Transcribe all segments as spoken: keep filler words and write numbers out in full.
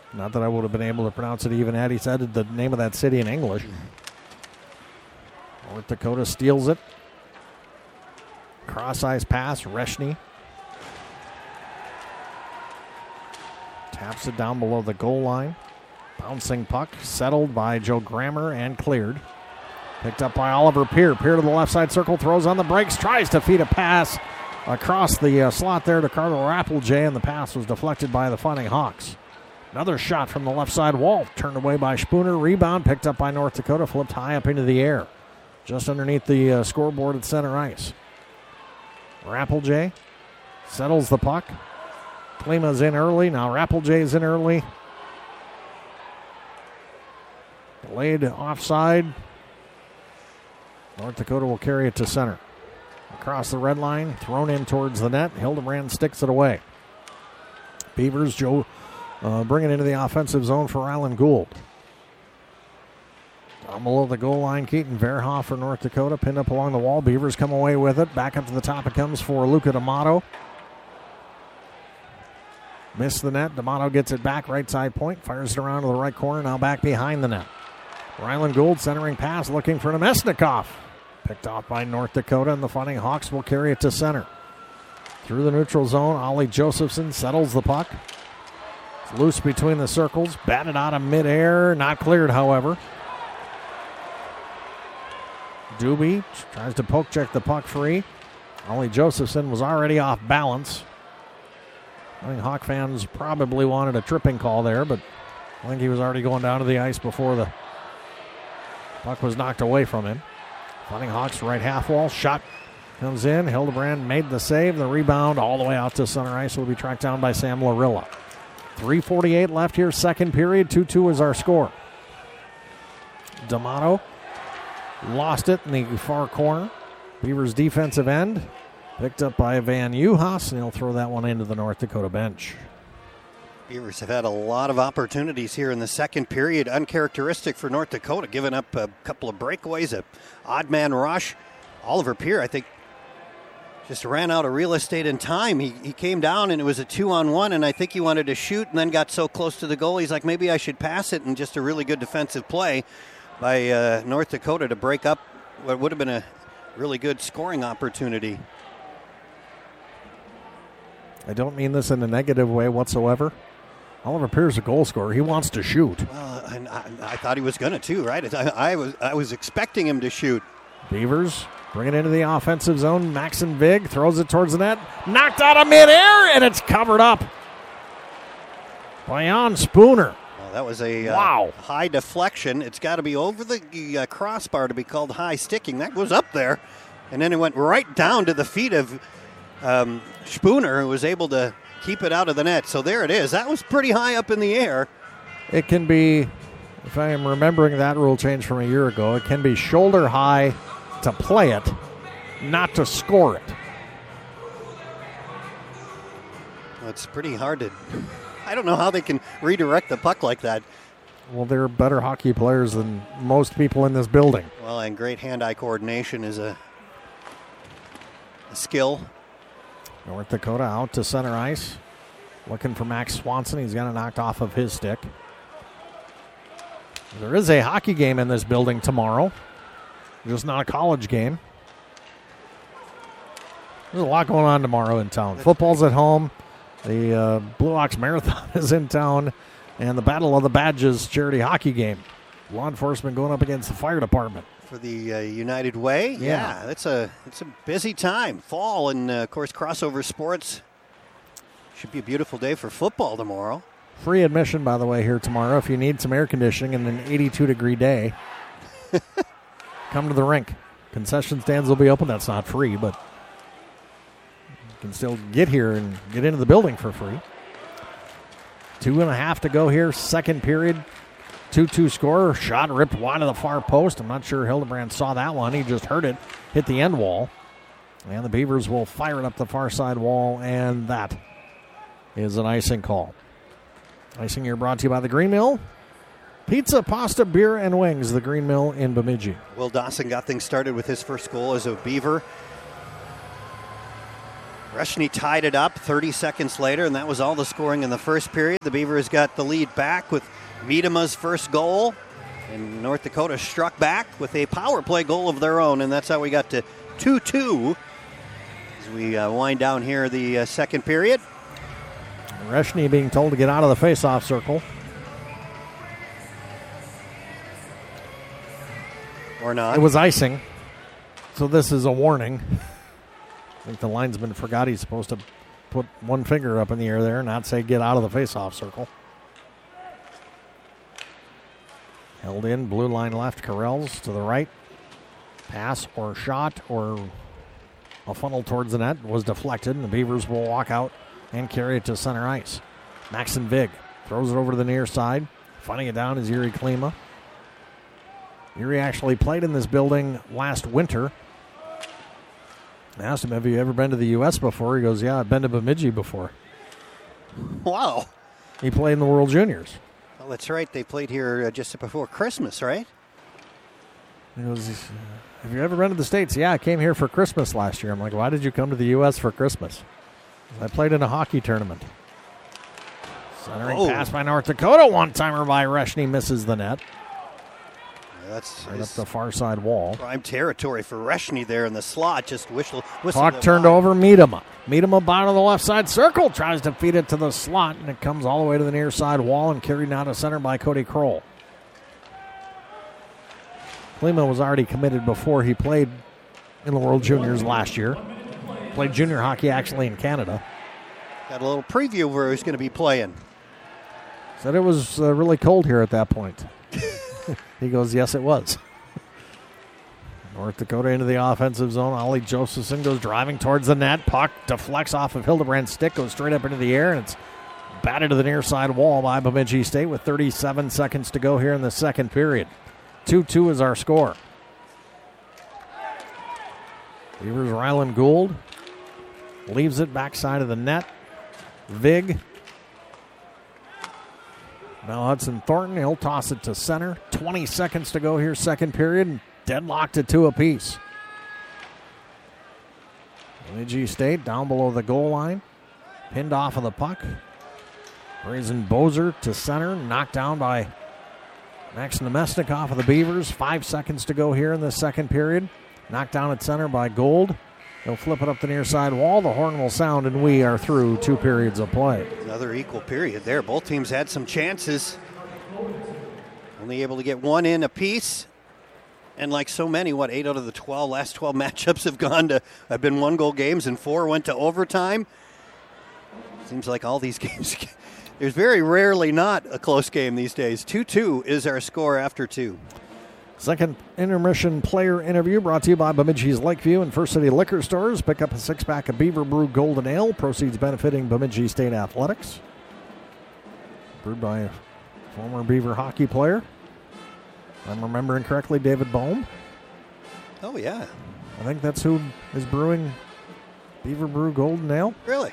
Not that I would have been able to pronounce it even had he said the name of that city in English. North Dakota steals it. Cross-ice pass, Reshny. Taps it down below the goal line. Bouncing puck, settled by Joe Grammer and cleared. Picked up by Oliver Peer. Peer to the left side circle, throws on the brakes, tries to feed a pass across the uh, slot there to Carlo Rappeljay, and the pass was deflected by the Fighting Hawks. Another shot from the left side wall, turned away by Spooner. Rebound picked up by North Dakota, flipped high up into the air, just underneath the uh, scoreboard at center ice. Rappeljay settles the puck. Klima's in early. Now Rappeljay's in early. Delayed offside. North Dakota will carry it to center. Across the red line, thrown in towards the net. Hildebrand sticks it away. Beavers, Joe, uh, bring it into the offensive zone for Ryland Gould. Down below the goal line, Keaton Verhoff for North Dakota, pinned up along the wall. Beavers come away with it. Back up to the top it comes for Luca D'Amato. Missed the net. D'Amato gets it back, right side point, fires it around to the right corner, now back behind the net. Ryland Gould centering pass, looking for Nemesnikov. Picked off by North Dakota, and the Fighting Hawks will carry it to center. Through the neutral zone, Ollie Josephson settles the puck. It's loose between the circles, batted out of midair, not cleared, however. Doobie tries to poke check the puck free. Ollie Josephson was already off balance. I think Hawk fans probably wanted a tripping call there, but I think he was already going down to the ice before the puck was knocked away from him. Fighting Hawks right half wall. Shot comes in. Hildebrand made the save. The rebound all the way out to center ice will be tracked down by Sam Larilla. three forty-eight left here, second period. two two is our score. D'Amato lost it in the far corner. Beavers defensive end. Picked up by Van Uhas, and he'll throw that one into the North Dakota bench. Beavers have had a lot of opportunities here in the second period. Uncharacteristic for North Dakota, giving up a couple of breakaways, a odd man rush. Oliver Peer, I think, just ran out of real estate in time. He he came down, and it was a two-on-one, and I think he wanted to shoot and then got so close to the goal, he's like, maybe I should pass it, and just a really good defensive play by uh, North Dakota to break up what would have been a really good scoring opportunity. I don't mean this in a negative way whatsoever. Oliver Peer's a goal scorer. He wants to shoot. Well, and I, I thought he was going to too, right? I, I was I was expecting him to shoot. Beavers bring it into the offensive zone. Maxon Vig throws it towards the net. Knocked out of midair, and it's covered up by Jan Spooner. Well, that was a wow. uh, high deflection. It's got to be over the uh, crossbar to be called high sticking. That was up there, and then it went right down to the feet of um, Spooner, who was able to keep it out of the net. So there it is. That was pretty high up in the air. It can be, if I am remembering that rule change from a year ago, it can be shoulder high to play it, not to score it. Well, it's pretty hard to... I don't know how they can redirect the puck like that. Well, they're better hockey players than most people in this building. Well, and great hand-eye coordination is a, a skill. North Dakota out to center ice. Looking for Max Swanson. He's got it knocked off of his stick. There is a hockey game in this building tomorrow. Just not a college game. There's a lot going on tomorrow in town. Football's at home. The uh, Blue Ox Marathon is in town. And the Battle of the Badges charity hockey game. Law enforcement going up against the fire department. For the uh, United Way? Yeah. yeah, that's a it's a busy time. Fall and, uh, of course, crossover sports. Should be a beautiful day for football tomorrow. Free admission, by the way, here tomorrow. If you need some air conditioning in an eighty-two degree day, come to the rink. Concession stands will be open. That's not free, but you can still get here and get into the building for free. Two and a half to go here, second period. two two score. Shot ripped wide of the far post. I'm not sure Hildebrand saw that one. He just heard it hit the end wall. And the Beavers will fire it up the far side wall, and that is an icing call. Icing here brought to you by the Green Mill. Pizza, pasta, beer, and wings. The Green Mill in Bemidji. Will Dawson got things started with his first goal as a Beaver. Rushney tied it up thirty seconds later, and that was all the scoring in the first period. The Beavers got the lead back with Miedema's first goal, and North Dakota struck back with a power play goal of their own, and that's how we got to two two as we uh, wind down here the uh, second period. Rushney being told to get out of the face-off circle. Or not. It was icing, so this is a warning. I think the linesman forgot he's supposed to put one finger up in the air there and not say get out of the face-off circle. Held in, blue line left, Corrals to the right. Pass or shot or a funnel towards the net was deflected, and the Beavers will walk out and carry it to center ice. Maxon Vig throws it over to the near side. Fighting it down is Yuri Klima. Yuri actually played in this building last winter. I asked him, have you ever been to the U S before? He goes, yeah, I've been to Bemidji before. Wow. He played in the World Juniors. Well, that's right. They played here uh, just before Christmas, right? He goes, have you ever been to the States? Yeah, I came here for Christmas last year. I'm like, why did you come to the U S for Christmas? I played in a hockey tournament. Centering oh. pass by North Dakota. One-timer by Rushney misses the net. That's right up the far side wall. Prime territory for Rushney there in the slot. Just whistle. whistle Puck turned line. over. Miedema. Miedema bottom of the left side circle. Tries to feed it to the slot, and it comes all the way to the near side wall and carried down to center by Cody Kroll. Klima was already committed before he played in the World Juniors last year. Played junior hockey actually in Canada. Got a little preview of where he's going to be playing. Said it was uh, really cold here at that point. He goes, yes, it was. North Dakota into the offensive zone. Ollie Josephson goes driving towards the net. Puck deflects off of Hildebrand's stick, goes straight up into the air, and it's batted to the near side wall by Bemidji State with thirty-seven seconds to go here in the second period. two two is our score. Beavers, Ryland Gould leaves it backside of the net. Vig. Now Hudson Thornton, he'll toss it to center. twenty seconds to go here, second period. Deadlocked at two apiece. Bemidji State down below the goal line. Pinned off of the puck. Brazen Bozer to center. Knocked down by Max Nemesnikov of the Beavers. Five seconds to go here in the second period. Knocked down at center by Gould. He'll flip it up the near side wall. The horn will sound, and we are through two periods of play. Another equal period there. Both teams had some chances. Only able to get one in apiece. And like so many, what, eight out of the twelve, last twelve matchups have gone to, have been one-goal games, and four went to overtime. Seems like all these games, there's very rarely not a close game these days. two two is our score after two. Second intermission player interview brought to you by Bemidji's Lakeview and First City Liquor Stores. Pick up a six-pack of Beaver Brew Golden Ale. Proceeds benefiting Bemidji State Athletics. Brewed by a former Beaver hockey player. If I'm remembering correctly, David Bohm. Oh, yeah. I think that's who is brewing Beaver Brew Golden Ale. Really?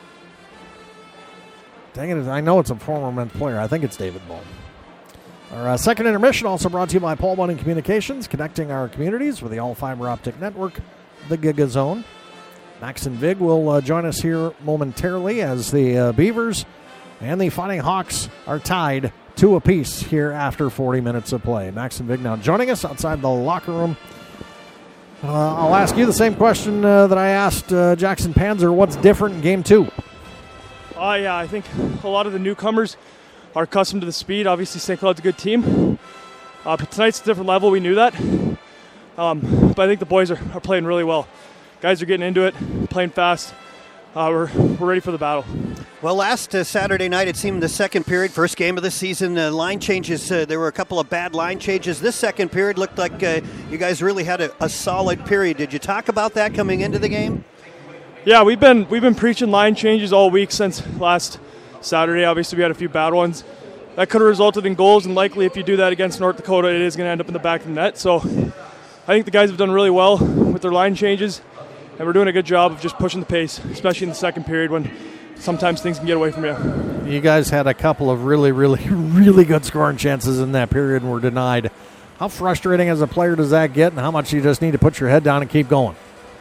Dang it, I know it's a former men's player. I think it's David Bohm. Our uh, second intermission also brought to you by Paul Bunning Communications, connecting our communities with the all-fiber optic network, the Giga Zone. Max and Vig will uh, join us here momentarily as the uh, Beavers and the Fighting Hawks are tied two apiece here after forty minutes of play. Max and Vig now joining us outside the locker room. Uh, I'll ask you the same question uh, that I asked uh, Jackson Panzer. What's different in game two? Uh, yeah, I think a lot of the newcomers are accustomed to the speed. Obviously, Saint Cloud's a good team. Uh, but tonight's a different level. We knew that. Um, but I think the boys are, are playing really well. Guys are getting into it, playing fast. Uh, we're, we're ready for the battle. Well, last uh, Saturday night, it seemed the second period, first game of the season, uh, line changes. Uh, there were a couple of bad line changes. This second period looked like uh, you guys really had a, a solid period. Did you talk about that coming into the game? Yeah, we've been we've been preaching line changes all week since last Saturday. Obviously, we had a few bad ones. That could have resulted in goals, and likely if you do that against North Dakota, it is going to end up in the back of the net. So I think the guys have done really well with their line changes, and we're doing a good job of just pushing the pace, especially in the second period when sometimes things can get away from you. You guys had a couple of really, really, really good scoring chances in that period and were denied. How frustrating as a player does that get, and how much you just need to put your head down and keep going?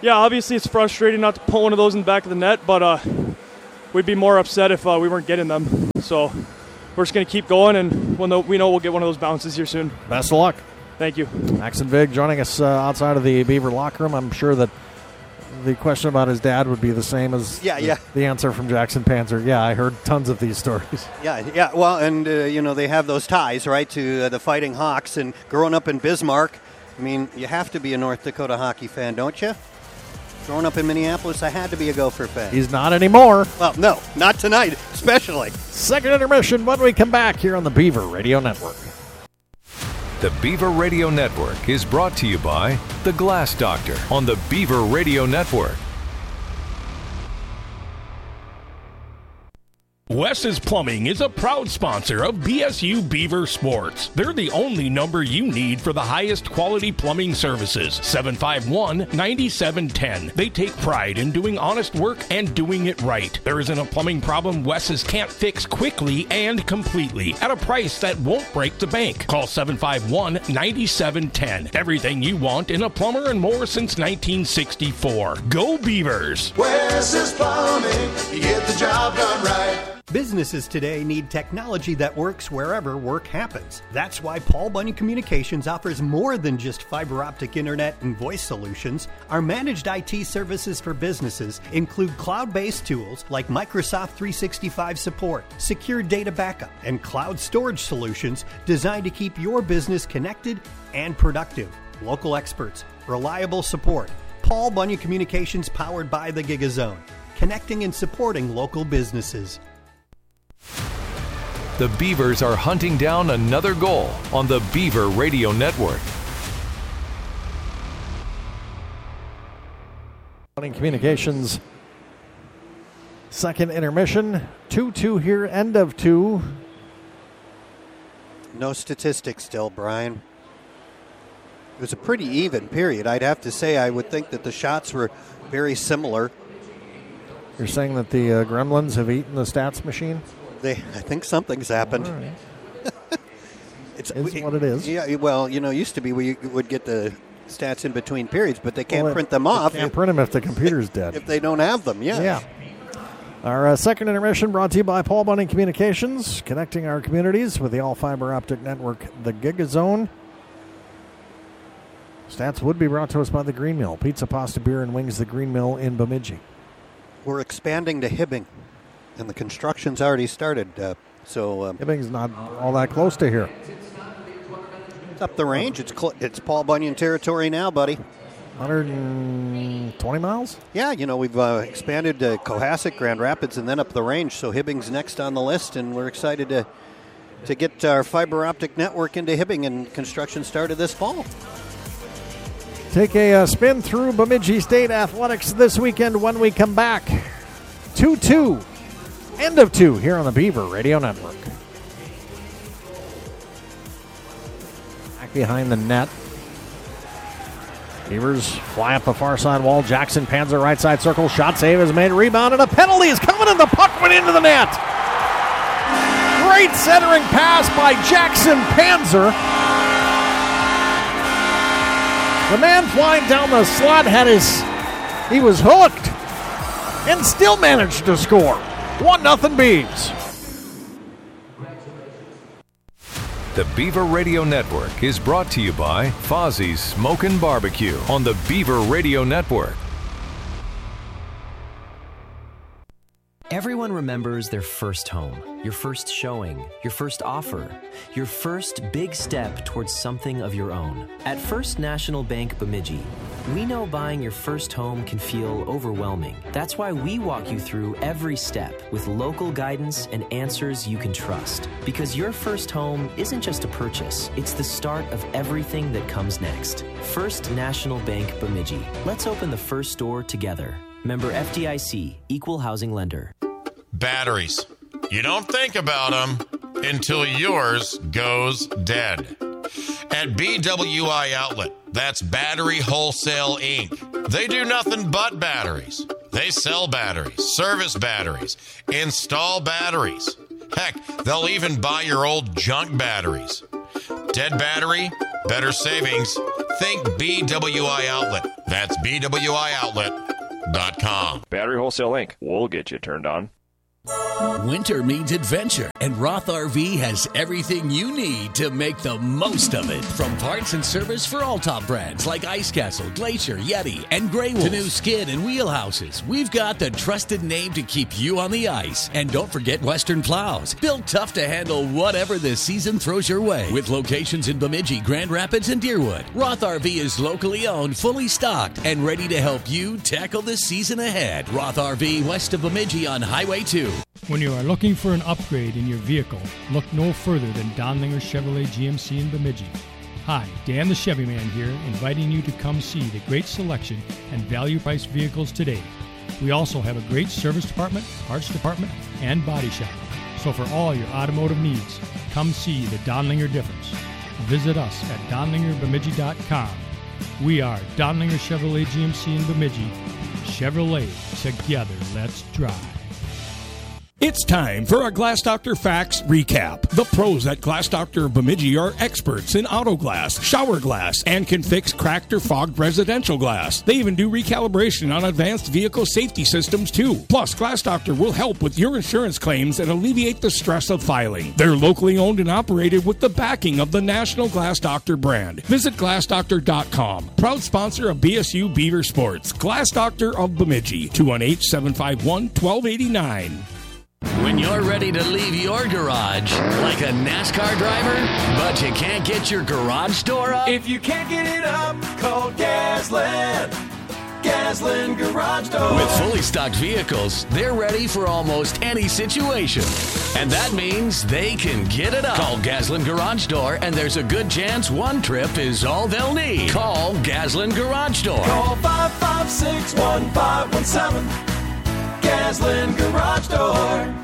Yeah, obviously it's frustrating not to put one of those in the back of the net, but uh, we'd be more upset if uh, we weren't getting them. So we're just going to keep going, and we'll know, we know we'll get one of those bounces here soon. Best of luck. Thank you. Maxon Vig joining us uh, outside of the Beaver locker room. I'm sure that the question about his dad would be the same as yeah, the, yeah. the answer from Jackson Panzer. Yeah, I heard tons of these stories. Yeah, yeah. Well, and, uh, you know, they have those ties, right, to uh, the Fighting Hawks. And growing up in Bismarck, I mean, you have to be a North Dakota hockey fan, don't you? Growing up in Minneapolis, I had to be a Gopher fan. He's not anymore. Well, no, not tonight, especially. Second intermission when we come back here on the Beaver Radio Network. The Beaver Radio Network is brought to you by The Glass Doctor on the Beaver Radio Network. Wes's Plumbing is a proud sponsor of B S U Beaver Sports. They're the only number you need for the highest quality plumbing services. seven five one, nine seven one zero. They take pride in doing honest work and doing it right. There isn't a plumbing problem Wes's can't fix quickly and completely at a price that won't break the bank. Call seven five one, nine seven one zero. Everything you want in a plumber and more since nineteen sixty-four. Go Beavers! Wes's Plumbing, you get the job done right. Businesses today need technology that works wherever work happens. That's why Paul Bunyan Communications offers more than just fiber optic internet and voice solutions. Our managed I T services for businesses include cloud-based tools like Microsoft three sixty-five support, secure data backup, and cloud storage solutions designed to keep your business connected and productive. Local experts, reliable support. Paul Bunyan Communications, powered by the GigaZone, connecting and supporting local businesses. The Beavers are hunting down another goal on the Beaver Radio Network. Communications second intermission. two two here, end of two. No statistics still, Brian. It was a pretty even period. I'd have to say I would think that the shots were very similar. You're saying that the uh, Gremlins have eaten the stats machine? They, I think something's happened. All right. it's It's what it is. Yeah, well, you know, used to be we would get the stats in between periods, but they can't Well, print them they off. Can't if, print them if the computer's dead. if they don't have them. Yeah. Yeah. Our uh, second intermission brought to you by Paul Bunyan Communications, connecting our communities with the all-fiber optic network, the GigaZone. Stats would be brought to us by the Green Mill. Pizza, pasta, beer, and wings, the Green Mill in Bemidji. We're expanding to Hibbing, and the construction's already started. Uh, so um, Hibbing's not all that close to here. it's up the range. It's cl- it's Paul Bunyan territory now, buddy. one hundred twenty miles? Yeah, you know, we've uh, expanded to Cohasset, Grand Rapids, and then up the range. So Hibbing's next on the list, and we're excited to to get our fiber optic network into Hibbing, and construction started this fall. Take a uh, spin through Bemidji State Athletics this weekend when we come back. two two, end of two here on the Beaver Radio Network. Back behind the net. Beavers fly up the far side wall. Jackson Panzer right side circle. Shot save is made. Rebound and a penalty is coming, and the puck went into the net. Great centering pass by Jackson Panzer. The man flying down the slot had his, he was hooked and still managed to score. one nothing Beavs. The Beaver Radio Network is brought to you by Fozzie's Smokin' Barbecue on the Beaver Radio Network. Everyone remembers their first home, your first showing, your first offer, your first big step towards something of your own. At First National Bank Bemidji, we know buying your first home can feel overwhelming. That's why we walk you through every step with local guidance and answers you can trust. Because your first home isn't just a purchase, it's the start of everything that comes next. First National Bank Bemidji. Let's open the first door together. Member F D I C, Equal Housing Lender. Batteries. You don't think about them until yours goes dead. At B W I Outlet, that's Battery Wholesale Incorporated. They do nothing but batteries. They sell batteries, service batteries, install batteries. Heck, they'll even buy your old junk batteries. Dead battery, better savings. think B W I Outlet. That's B W I outlet dot com. Battery Wholesale Incorporated. We'll get you turned on. Winter means adventure, and Roth R V has everything you need to make the most of it. From parts and service for all top brands like Ice Castle, Glacier, Yeti, and Grey Wolf, to new skid and wheelhouses, we've got the trusted name to keep you on the ice. And don't forget Western Plows, built tough to handle whatever this season throws your way. With locations in Bemidji, Grand Rapids, and Deerwood, Roth R V is locally owned, fully stocked, and ready to help you tackle the season ahead. Roth R V west of Bemidji on Highway two. When you are looking for an upgrade in your vehicle, look no further than Donlinger Chevrolet G M C in Bemidji. Hi, Dan the Chevy Man here, inviting you to come see the great selection and value-priced vehicles today. We also have a great service department, parts department, and body shop. So for all your automotive needs, come see the Donlinger difference. Visit us at donlinger bemidji dot com. We are Donlinger Chevrolet G M C in Bemidji. Chevrolet, together, let's drive. It's time for our Glass Doctor Facts Recap. The pros at Glass Doctor of Bemidji are experts in auto glass, shower glass, and can fix cracked or fogged residential glass. They even do recalibration on advanced vehicle safety systems, too. Plus, Glass Doctor will help with your insurance claims and alleviate the stress of filing. They're locally owned and operated with the backing of the National Glass Doctor brand. Visit glass doctor dot com. Proud sponsor of B S U Beaver Sports. Glass Doctor of Bemidji. two one eight, seven five one, one two eight nine. When you're ready to leave your garage like a NASCAR driver, but you can't get your garage door up? If you can't get it up, call Gasland. Gasland Garage Door. With fully stocked vehicles, they're ready for almost any situation. And that means they can get it up. Call Gasland Garage Door, and there's a good chance one trip is all they'll need. Call Gasland Garage Door. Call five five six, one five one seven. Gasland Garage Door.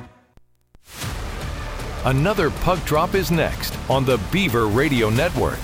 Another puck drop is next on the Beaver Radio Network.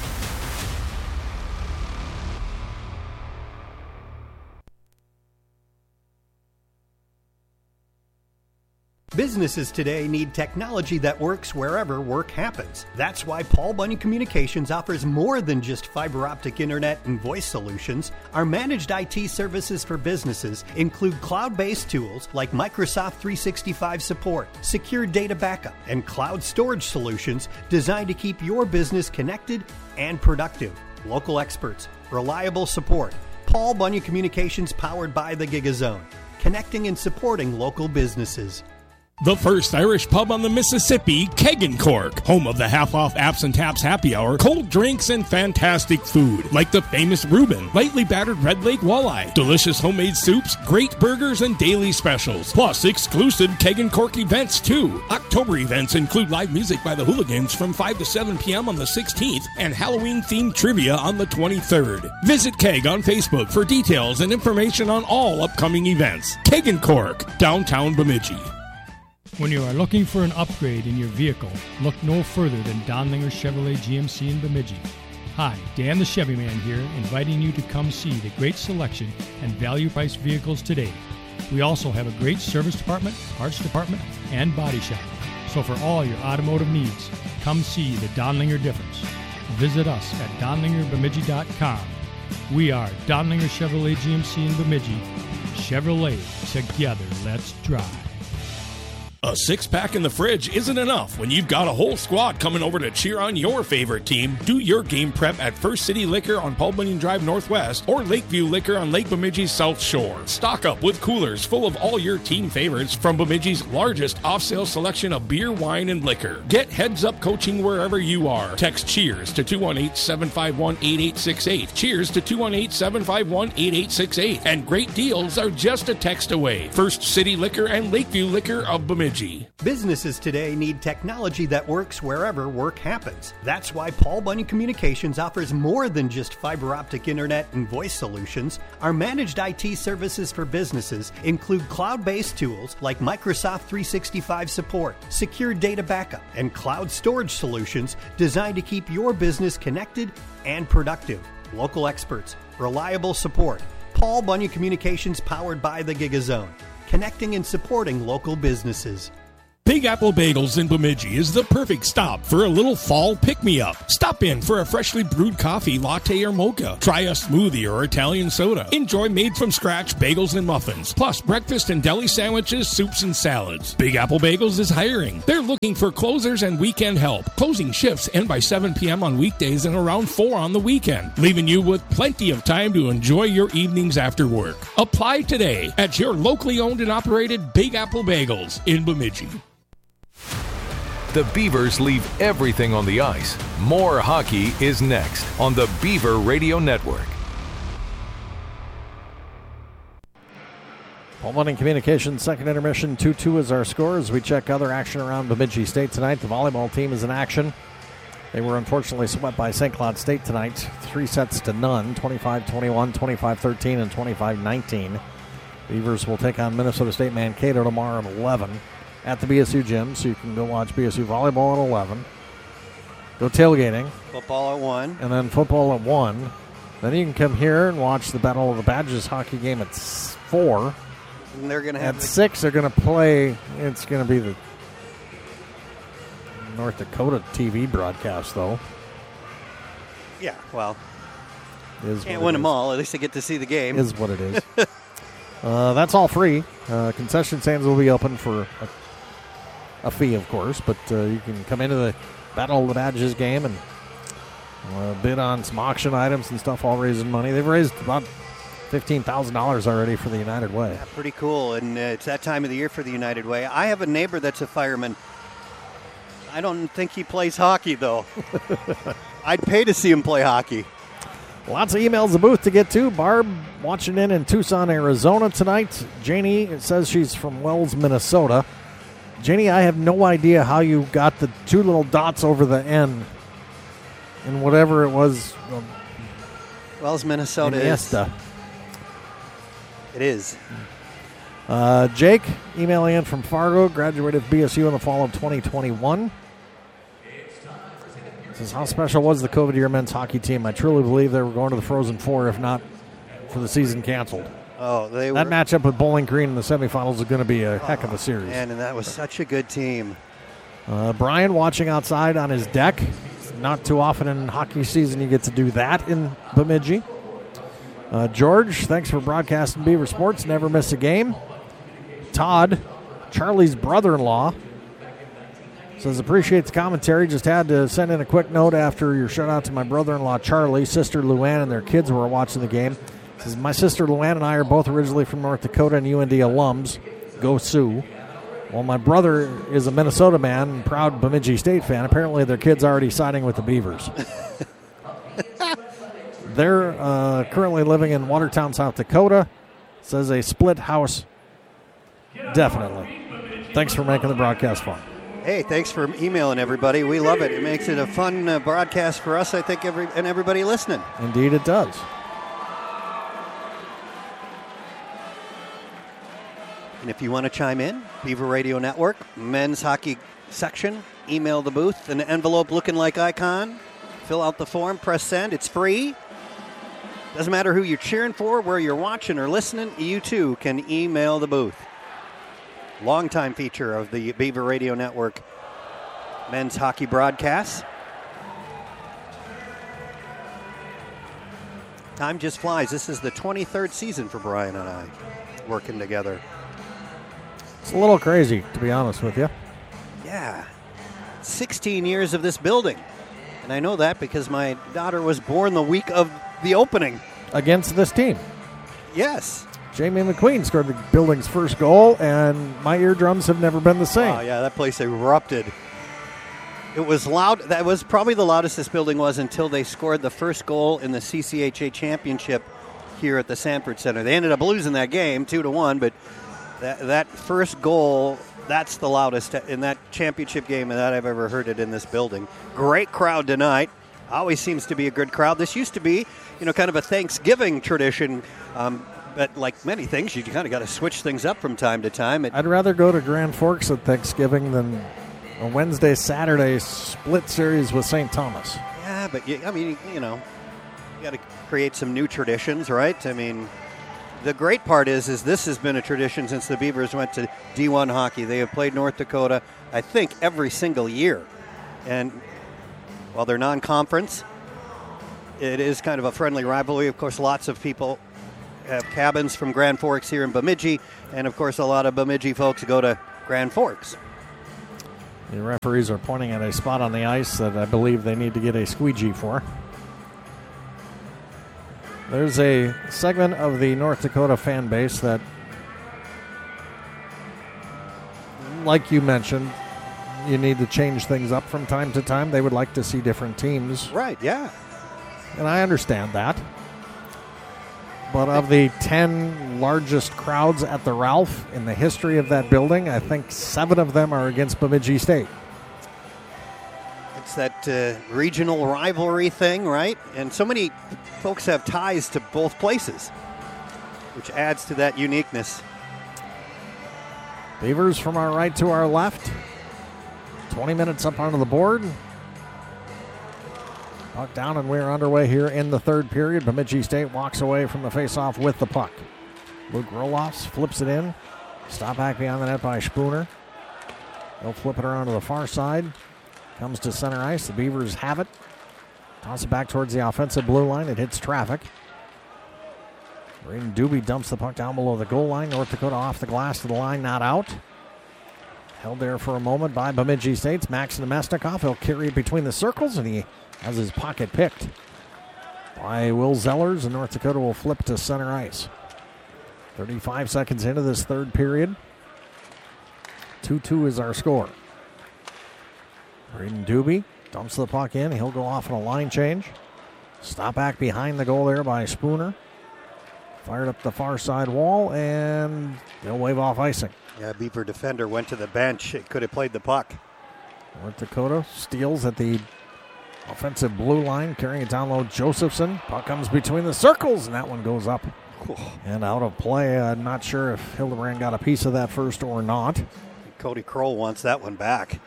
Businesses today need technology that works wherever work happens. That's why Paul Bunyan Communications offers more than just fiber optic internet and voice solutions. Our managed I T services for businesses include cloud-based tools like Microsoft three sixty-five support, secure data backup, and cloud storage solutions designed to keep your business connected and productive. Local experts, reliable support. Paul Bunyan Communications, powered by the GigaZone, connecting and supporting local businesses. The first Irish pub on the Mississippi, Keg and Cork, home of the half-off Apps and Taps happy hour, cold drinks, and fantastic food, like the famous Reuben, lightly battered Red Lake walleye, delicious homemade soups, great burgers, and daily specials, plus exclusive Keg and Cork events, too. October events include live music by the Hooligans from five to seven p.m. on the sixteenth and Halloween-themed trivia on the twenty-third. Visit Keg on Facebook for details and information on all upcoming events. Keg and Cork, downtown Bemidji. When you are looking for an upgrade in your vehicle, look no further than Donlinger Chevrolet G M C in Bemidji. Hi, Dan the Chevy Man here, inviting you to come see the great selection and value-priced vehicles today. We also have a great service department, parts department, and body shop. So for all your automotive needs, come see the Donlinger difference. Visit us at donlinger bemidji dot com. We are Donlinger Chevrolet G M C in Bemidji. Chevrolet, together, let's drive. A six-pack in the fridge isn't enough when you've got a whole squad coming over to cheer on your favorite team. Do your game prep at First City Liquor on Paul Bunyan Drive Northwest or Lakeview Liquor on Lake Bemidji's South Shore. Stock up with coolers full of all your team favorites from Bemidji's largest off-sale selection of beer, wine, and liquor. Get heads-up coaching wherever you are. Text CHEERS to two one eight, seven five one, eight eight six eight. CHEERS to two one eight, seven five one, eight eight six eight. And great deals are just a text away. First City Liquor and Lakeview Liquor of Bemidji. Businesses today need technology that works wherever work happens. That's why Paul Bunyan Communications offers more than just fiber optic internet and voice solutions. Our managed I T services for businesses include cloud-based tools like Microsoft three sixty-five support, secure data backup, and cloud storage solutions designed to keep your business connected and productive. Local experts, reliable support. Paul Bunyan Communications, powered by the GigaZone, connecting and supporting local businesses. Big Apple Bagels in Bemidji is the perfect stop for a little fall pick-me-up. Stop in for a freshly brewed coffee, latte, or mocha. Try a smoothie or Italian soda. Enjoy made-from-scratch bagels and muffins, plus breakfast and deli sandwiches, soups, and salads. Big Apple Bagels is hiring. They're looking for closers and weekend help. Closing shifts end by seven p.m. on weekdays and around four on the weekend, leaving you with plenty of time to enjoy your evenings after work. Apply today at your locally owned and operated Big Apple Bagels in Bemidji. The Beavers leave everything on the ice. More hockey is next on the Beaver Radio Network. Paul Bunting Communications, second intermission, two two is our score as we check other action around Bemidji State tonight. The volleyball team is in action. They were unfortunately swept by Saint Cloud State tonight, three sets to none, twenty-five twenty-one, twenty-five thirteen, and twenty-five nineteen. Beavers will take on Minnesota State Mankato tomorrow at eleven at the B S U gym, so you can go watch B S U volleyball at eleven. Go tailgating. Football at one. And then football at one. Then you can come here and watch the Battle of the Badges hockey game at four. And they're going to have At the- six, they're going to play, it's going to be the North Dakota T V broadcast, though. Yeah, well, Is can't what win it them is. all. At least they get to see the game. Is what it is. uh, that's all free. Uh, concession stands will be open for a, a fee, of course, but uh, you can come into the Battle of the Badges game and uh, bid on some auction items and stuff, all raising money. They've raised about fifteen thousand dollars already for the United Way. Yeah, pretty cool, and uh, it's that time of the year for the United Way. I have a neighbor that's a fireman. I don't think he plays hockey, though. I'd pay to see him play hockey. Lots of emails the booth to get to. Barb watching in in Tucson, Arizona tonight. Janie, it says she's from Wells, Minnesota. Janie, I have no idea how you got the two little dots over the N in whatever it was. Um, Wells, Minnesota Iniesta. is. It is. Uh, Jake, emailing in from Fargo, graduated B S U in the fall of twenty twenty-one. Says, how special was the COVID year men's hockey team? I truly believe they were going to the Frozen Four, if not for the season canceled. Oh, they that were. matchup with Bowling Green in the semifinals is going to be a heck of a series. Man, and that was such a good team. Uh, Brian watching outside on his deck. Not too often in hockey season you get to do that in Bemidji. Uh, George, thanks for broadcasting Beaver Sports. Never miss a game. Todd, Charlie's brother-in-law, says, appreciate the commentary. Just had to send in a quick note after your shout-out to my brother-in-law, Charlie, sister Luann, and their kids were watching the game. Says, my sister Luann and I are both originally from North Dakota and U N D alums. Go Sioux. Well, my brother is a Minnesota man and proud Bemidji State fan. Apparently their kid's already siding with the Beavers. They're uh, currently living in Watertown, South Dakota. Says a split house. Definitely. Thanks for making the broadcast fun. Hey, thanks for emailing everybody. We love it. It makes it a fun uh, broadcast for us, I think, every and everybody listening. Indeed it does. And if you want to chime in, Beaver Radio Network, men's hockey section, email the booth, an envelope looking like icon. Fill out the form, press send. It's free. Doesn't matter who you're cheering for, where you're watching or listening, you too can email the booth. Longtime feature of the Beaver Radio Network men's hockey broadcasts. Time just flies. This is the twenty-third season for Brian and I working together. It's a little crazy, to be honest with you. Yeah. sixteen years of this building. And I know that because my daughter was born the week of the opening. Against this team. Yes. Jamie McQueen scored the building's first goal, and my eardrums have never been the same. Oh, yeah, that place erupted. It was loud. That was probably the loudest this building was until they scored the first goal in the C C H A championship here at the Sanford Center. They ended up losing that game two to one, but that, that first goal, that's the loudest in that championship game that I've ever heard it in this building. Great crowd tonight. Always seems to be a good crowd. This used to be, you know, kind of a Thanksgiving tradition. Um, but like many things, you kind of got to switch things up from time to time. It, I'd rather go to Grand Forks at Thanksgiving than a Wednesday, Saturday split series with Saint Thomas. Yeah, but, you, I mean, you know, you got to create some new traditions, right? I mean, the great part is, is this has been a tradition since the Beavers went to D one hockey. They have played North Dakota, I think, every single year. And while they're non-conference, it is kind of a friendly rivalry. Of course, lots of people have cabins from Grand Forks here in Bemidji, and of course, a lot of Bemidji folks go to Grand Forks. The referees are pointing at a spot on the ice that I believe they need to get a squeegee for. There's a segment of the North Dakota fan base that, like you mentioned, you need to change things up from time to time. They would like to see different teams. Right, yeah. And I understand that. But of the ten largest crowds at the Ralph in the history of that building, I think seven of them are against Bemidji State. It's that uh, regional rivalry thing, right? And so many folks have ties to both places, which adds to that uniqueness. Beavers from our right to our left. twenty minutes up onto the board. Puck down, and we're underway here in the third period. Bemidji State walks away from the faceoff with the puck. Luke Roloffs flips it in. Stop back beyond the net by Spooner. They'll flip it around to the far side. Comes to center ice. The Beavers have it. Toss it back towards the offensive blue line. It hits traffic. Braden Doobie dumps the puck down below the goal line. North Dakota off the glass to the line, not out. Held there for a moment by Bemidji State's Max Nemesnikov. He'll carry it between the circles, and he has his pocket picked by Will Zellers, and North Dakota will flip to center ice. thirty-five seconds into this third period. two two is our score. Braden Doobie dumps the puck in. He'll go off on a line change. Stop back behind the goal there by Spooner. Fired up the far side wall, and they'll wave off icing. Yeah, Beaver defender went to the bench. It could have played the puck. North Dakota steals at the offensive blue line, carrying it down low. Josephson. Puck comes between the circles, and that one goes up and out of play. I'm not sure if Hildebrand got a piece of that first or not. Cody Kroll wants that one back.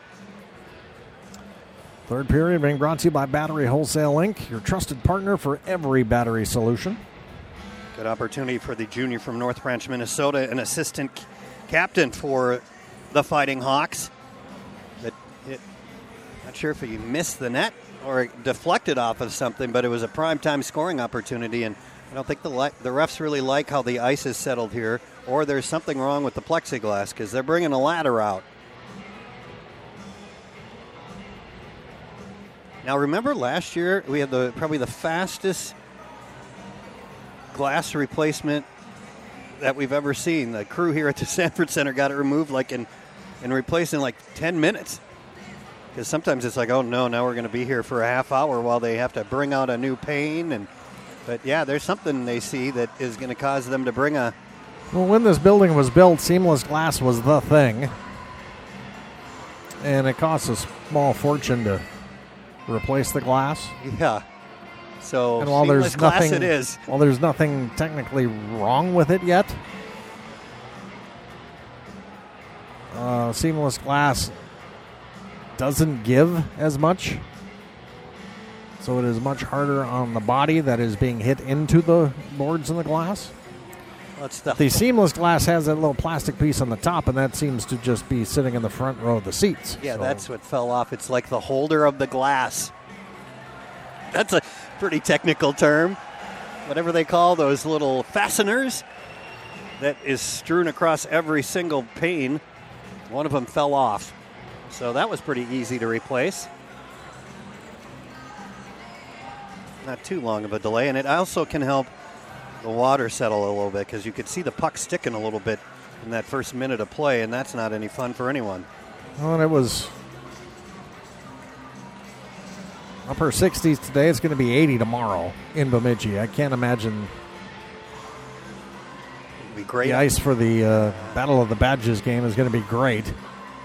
Third period being brought to you by Battery Wholesale Incorporated, your trusted partner for every battery solution. Good opportunity for the junior from North Branch, Minnesota, an assistant c- captain for the Fighting Hawks. But it, not sure if he missed the net or deflected off of something, but it was a prime-time scoring opportunity, and I don't think the li- the refs really like how the ice is settled here, or there's something wrong with the plexiglass because they're bringing a ladder out. Now, remember last year we had the probably the fastest glass replacement that we've ever seen. The crew here at the Sanford Center got it removed like in and replaced in like ten minutes. Because sometimes it's like, oh no, now we're going to be here for a half hour while they have to bring out a new pane. And but yeah, there's something they see that is going to cause them to bring a. Well, when this building was built, seamless glass was the thing, and it cost a small fortune to replace the glass. Yeah. So and while there's glass nothing, it is. While there's nothing technically wrong with it yet, uh, seamless glass doesn't give as much, so it is much harder on the body that is being hit into the boards and the glass. That's the, the seamless glass has that little plastic piece on the top, and that seems to just be sitting in the front row of the seats. Yeah, so. That's what fell off. It's like the holder of the glass. That's a pretty technical term. Whatever they call those little fasteners that is strewn across every single pane. One of them fell off. So that was pretty easy to replace. Not too long of a delay. And it also can help the water settle a little bit because you could see the puck sticking a little bit in that first minute of play, and that's not any fun for anyone. Well, and it was upper sixties today. It's going to be eighty tomorrow in Bemidji. I can't imagine It'd be great. The ice for the uh, Battle of the Badges game is going to be great.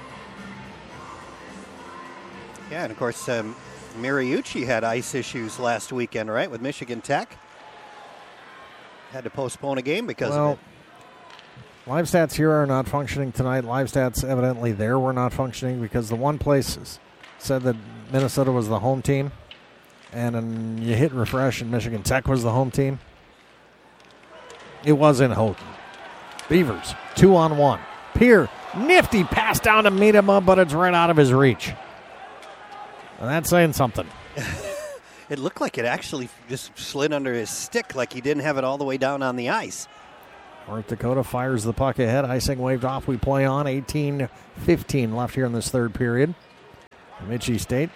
Yeah, and of course, um, Mariucci had ice issues last weekend, right, with Michigan Tech. Had to postpone a game because well, of it. Live stats here are not functioning tonight. Live stats evidently there were not functioning because the one place said that Minnesota was the home team, and then you hit refresh and Michigan Tech was the home team. It was in Houghton. Beavers, two on one. Peer, nifty pass down to meet him up, but it's right out of his reach. And that's saying something. It looked like it actually just slid under his stick, like he didn't have it all the way down on the ice. North Dakota fires the puck ahead. Icing waved off. We play on. eighteen fifteen left here in this third period. Bemidji State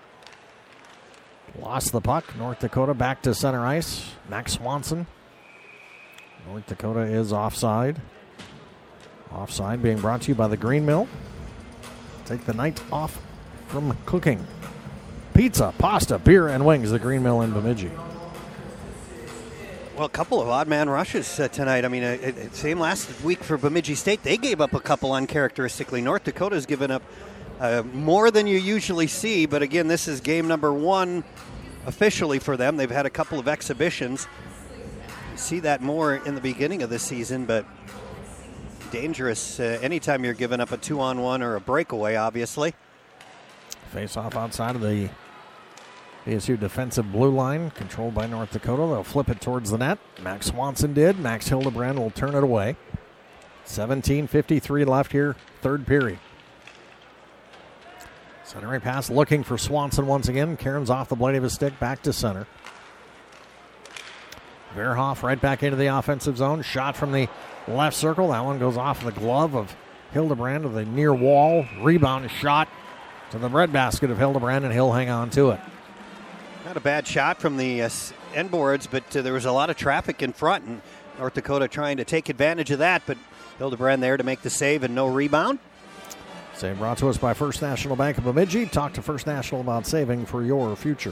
lost the puck. North Dakota back to center ice. Max Swanson. North Dakota is offside. Offside being brought to you by the Green Mill. Take the night off from cooking. Pizza, pasta, beer, and wings. The Green Mill in Bemidji. Well, a couple of odd man rushes uh, tonight. I mean, uh, it, it, same last week for Bemidji State. They gave up a couple uncharacteristically. North Dakota's given up uh, more than you usually see. But again, this is game number one officially for them. They've had a couple of exhibitions. You see that more in the beginning of the season, but dangerous uh, anytime you're giving up a two-on-one or a breakaway, obviously. Face off outside of the B S U defensive blue line, controlled by North Dakota. They'll flip it towards the net. Max Swanson did. Max Hildebrand will turn it away. seventeen fifty-three left here, third period. Centering pass looking for Swanson once again. Cairns off the blade of his stick, back to center. Verhoff right back into the offensive zone. Shot from the left circle. That one goes off the glove of Hildebrand to the near wall. Rebound shot to the breadbasket of Hildebrand, and he'll hang on to it. Not a bad shot from the uh, end boards, but uh, there was a lot of traffic in front, and North Dakota trying to take advantage of that, but Hildebrand there to make the save and no rebound. Save brought to us by First National Bank of Bemidji. Talk to First National about saving for your future.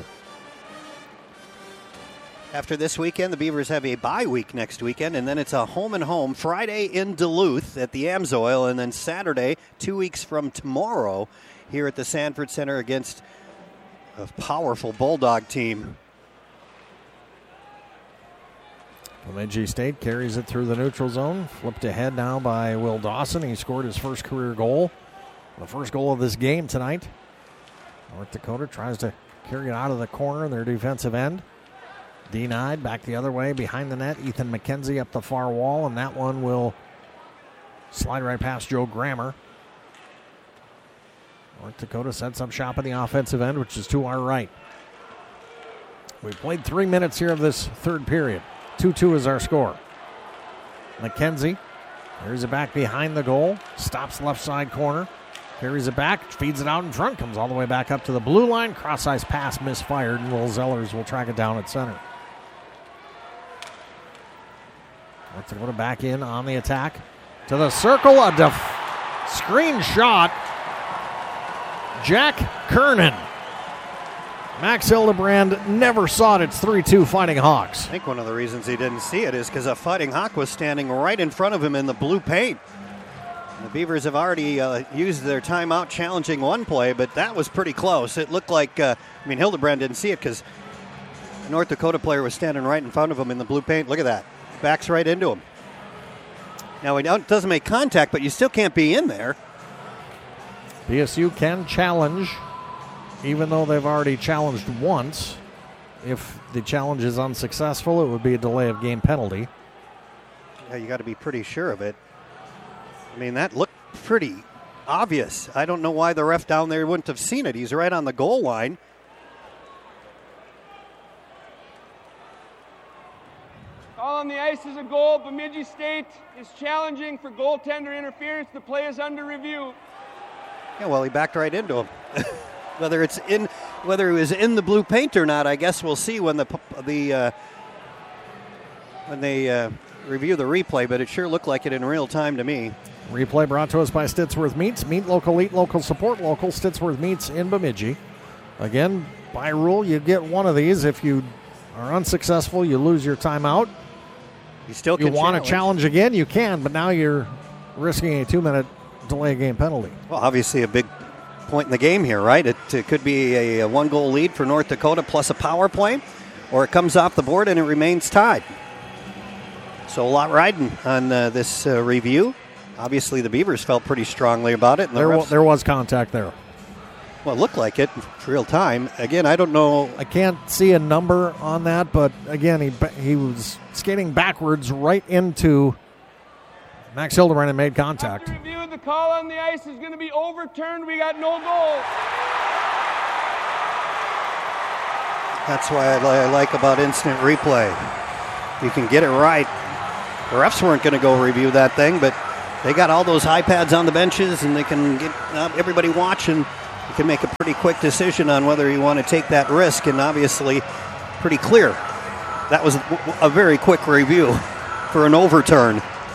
After this weekend, the Beavers have a bye week next weekend, and then it's a home and home Friday in Duluth at the Amsoil, and then Saturday, two weeks from tomorrow, here at the Sanford Center against a powerful Bulldog team. Bemidji State carries it through the neutral zone. Flipped ahead now by Will Dawson. He scored his first career goal. The first goal of this game tonight. North Dakota tries to carry it out of the corner in their defensive end. Denied, back the other way, behind the net. Ethan McKenzie up the far wall, and that one will slide right past Joe Grammer. North Dakota sets up shop in the offensive end, which is to our right. We played three minutes here of this third period. two two is our score. McKenzie carries it back behind the goal, stops left side corner, carries it back, feeds it out in front, comes all the way back up to the blue line. Cross-ice pass misfired, and Will Zellers will track it down at center. North Dakota back in on the attack. To the circle, a def- screen shot. Jack Kernan. Max Hildebrand never saw it. It's three two Fighting Hawks. I think one of the reasons he didn't see it is because a Fighting Hawk was standing right in front of him in the blue paint. The Beavers have already uh, used their timeout challenging one play, but that was pretty close. It looked like, uh, I mean, Hildebrand didn't see it because the North Dakota player was standing right in front of him in the blue paint. Look at that. Backs right into him. Now, it doesn't make contact, but you still can't be in there. B S U can challenge, even though they've already challenged once. If the challenge is unsuccessful, it would be a delay of game penalty. Yeah, you got to be pretty sure of it. I mean, that looked pretty obvious. I don't know why the ref down there wouldn't have seen it. He's right on the goal line. All on the ice is a goal. Bemidji State is challenging for goaltender interference. The play is under review. Yeah, well, he backed right into him. Whether it's in, whether it was in the blue paint or not, I guess we'll see when the the uh, when they uh, review the replay. But it sure looked like it in real time to me. Replay brought to us by Stitsworth Meats. Meat local, eat local, support local. Stitsworth Meats in Bemidji. Again, by rule, you get one of these. If you are unsuccessful, you lose your timeout. You still you can want challenge. to challenge again, you can, but now you're risking a two-minute delay game penalty. Well, obviously a big point in the game here, right? It, it could be a, a one-goal lead for North Dakota plus a power play, or it comes off the board and it remains tied. So a lot riding on uh, this uh, review. Obviously, the Beavers felt pretty strongly about it. And the there, refs, w- there was contact there. Well, it looked like it real time. Again, I don't know. I can't see a number on that, but again, he he was skating backwards right into Max Hildebrand and made contact. After review, the call on the ice is going to be overturned. We got no goal. That's why I, li- I like about instant replay. You can get it right. The refs weren't going to go review that thing, but they got all those iPads on the benches, and they can get uh, everybody watching. You can make a pretty quick decision on whether you want to take that risk, and obviously pretty clear. That was a very quick review for an overturn.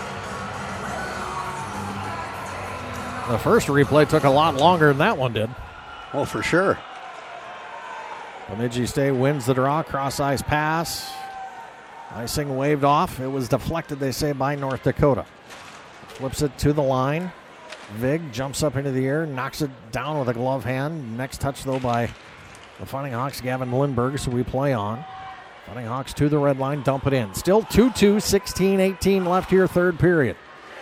The first replay took a lot longer than that one did. Oh, for sure. Bemidji State wins the draw. Cross-ice pass. Icing waved off. It was deflected, they say, by North Dakota. Flips it to the line. Vig jumps up into the air, knocks it down with a glove hand. Next touch, though, by the Fighting Hawks, Gavin Lindberg, so we play on. Fighting Hawks to the red line, dump it in. Still two two, sixteen eighteen left here, third period.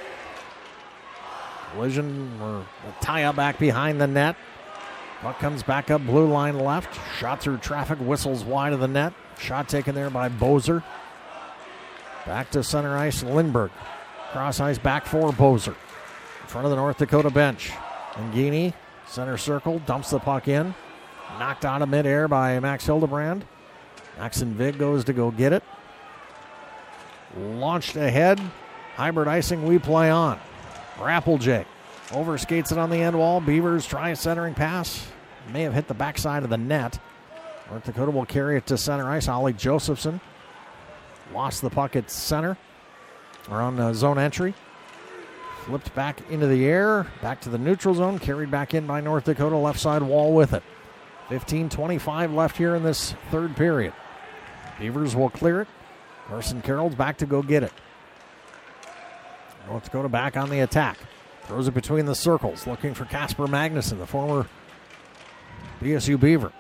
Collision or a tie-up back behind the net. Puck comes back up, blue line left. Shot through traffic, whistles wide of the net. Shot taken there by Bozer. Back to center ice, Lindberg. Cross ice back for Bozer. In front of the North Dakota bench. Angini, center circle, dumps the puck in. Knocked out of midair by Max Hildebrand. Maxon Vig goes to go get it. Launched ahead. Hybrid icing, we play on. Rappeljay overskates it on the end wall. Beavers try a centering pass. May have hit the backside of the net. North Dakota will carry it to center ice. Ollie Josephson lost the puck at center. Or on the zone entry. Flipped back into the air. Back to the neutral zone. Carried back in by North Dakota. Left side wall with it. fifteen twenty-five left here in this third period. Beavers will clear it. Carson Carroll's back to go get it. North Dakota back on the attack. Throws it between the circles. Looking for Casper Magnuson, the former B S U Beaver.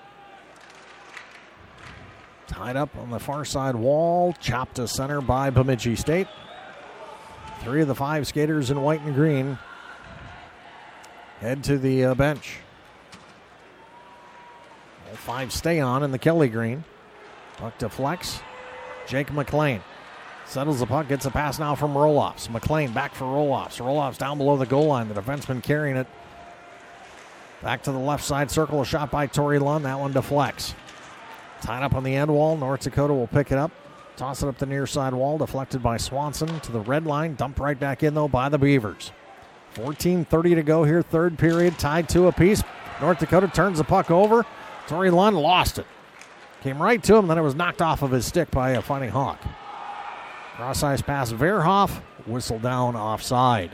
Tied up on the far side wall. Chopped to center by Bemidji State. Three of the five skaters in white and green head to the uh, bench. All five stay on in the Kelly green. Puck to Flex. Jake McLean settles the puck, gets a pass now from Roloffs. McLean back for Roloffs. Roloffs down below the goal line. The defenseman carrying it. Back to the left side circle. A shot by Tori Lund. That one deflects. Tied up on the end wall. North Dakota will pick it up. Toss it up the near side wall. Deflected by Swanson to the red line. Dumped right back in, though, by the Beavers. fourteen thirty to go here. Third period. Tied two apiece. North Dakota turns the puck over. Tori Lund lost it. Came right to him. Then it was knocked off of his stick by a Fighting Hawk. Cross ice pass. Verhoff. Whistle down offside.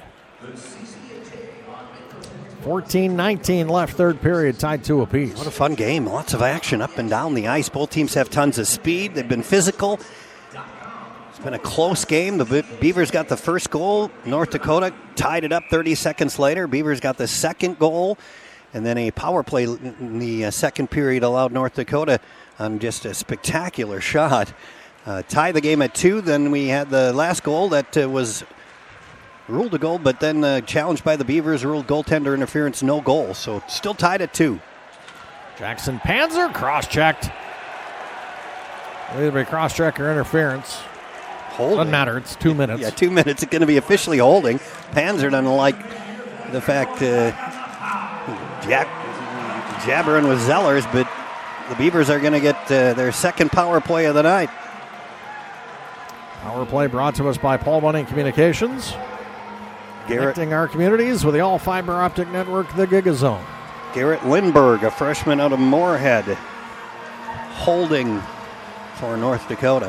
fourteen nineteen left, third period, tied two apiece. What a fun game. Lots of action up and down the ice. Both teams have tons of speed. They've been physical. It's been a close game. The Beavers got the first goal. North Dakota tied it up thirty seconds later. Beavers got the second goal. And then a power play in the second period allowed North Dakota on just a spectacular shot. Uh, tie the game at two. Then we had the last goal that uh, was ruled a goal, but then uh, challenged by the Beavers, ruled goaltender interference, no goal. So still tied at two. Jackson Panzer cross-checked. Either by cross-check or interference. Holding. Doesn't matter. It's two minutes. Yeah, two minutes. It's going to be officially holding. Panzer doesn't like the fact uh, Jack jabbering with Zellers, but the Beavers are going to get uh, their second power play of the night. Power play brought to us by Paul Bunning Communications. Garrett. Connecting our communities with the all-fiber optic network, the GigaZone. Garrett Lindberg, a freshman out of Moorhead, holding for North Dakota.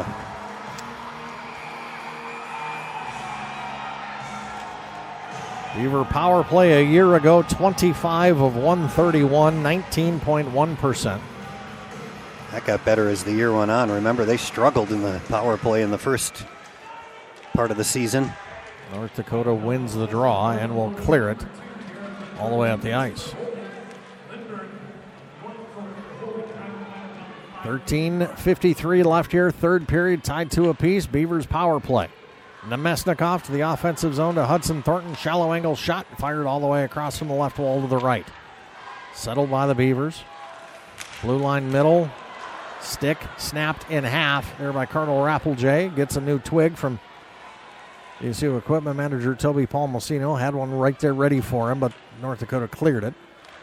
Beaver power play a year ago, twenty-five of one thirty-one, nineteen point one percent. That got better as the year went on. Remember, they struggled in the power play in the first part of the season. North Dakota wins the draw and will clear it all the way up the ice. thirteen fifty-three left here, third period, tied two apiece. Beavers power play. Nemesnikov to the offensive zone to Hudson Thornton. Shallow angle shot, fired all the way across from the left wall to the right. Settled by the Beavers. Blue line middle. Stick snapped in half there by Cardinal Rappeljay. Gets a new twig from D S U equipment manager Toby Palmosino. Had one right there ready for him, but North Dakota cleared it.